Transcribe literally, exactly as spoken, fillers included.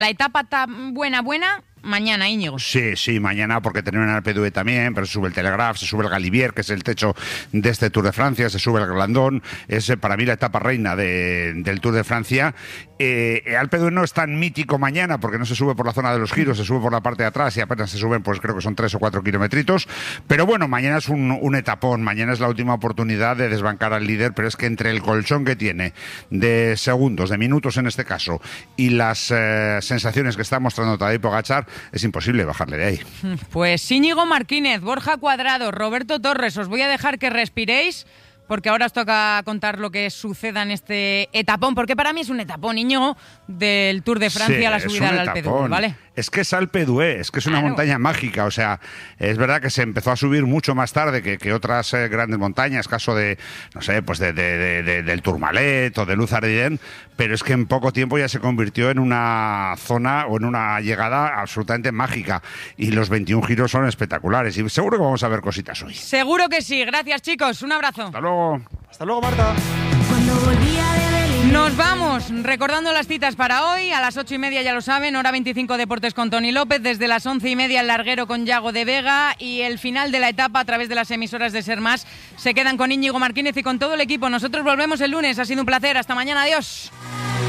La etapa tan buena, buena... Mañana, Íñigo. Sí, sí, mañana, porque tenemos en Alpe d'Huez también, pero se sube el Telegraph, se sube el Galibier, que es el techo de este Tour de Francia, se sube el Glandón, es para mí la etapa reina de, del Tour de Francia. Eh, Alpe d'Huez no es tan mítico mañana, porque no se sube por la zona de los giros, se sube por la parte de atrás y apenas se suben, pues creo que son tres o cuatro kilometritos, pero bueno, mañana es un, un etapón, mañana es la última oportunidad de desbancar al líder, pero es que entre el colchón que tiene, de segundos, de minutos en este caso, y las eh, sensaciones que está mostrando Tadej Pogačar, es imposible bajarle de ahí. Pues Íñigo Martínez, Borja Cuadrado, Roberto Torres, os voy a dejar que respiréis, porque ahora os toca contar lo que suceda en este etapón, porque para mí es un etapón, Íñigo, del Tour de Francia, sí, a la subida al Alpe d'Huez, ¿vale? Es que es Alpe d'Huez, es que es una claro. montaña mágica, o sea, es verdad que se empezó a subir mucho más tarde que, que otras eh, grandes montañas, caso de, no sé, pues de, de, de, de, del Tourmalet o de Luz Ardiden, pero es que en poco tiempo ya se convirtió en una zona o en una llegada absolutamente mágica, y los veintiún giros son espectaculares, y seguro que vamos a ver cositas hoy. Seguro que sí, gracias chicos, un abrazo. Hasta luego. Hasta luego, Marta. Cuando volvía de Berlín. Nos vamos, recordando las citas para hoy, a las ocho y media ya lo saben, hora veinticinco Deportes con Toni López, desde las once y media el larguero con Yago de Vega, y el final de la etapa a través de las emisoras de Ser Más se quedan con Íñigo Martínez y con todo el equipo. Nosotros volvemos el lunes, ha sido un placer, hasta mañana, adiós.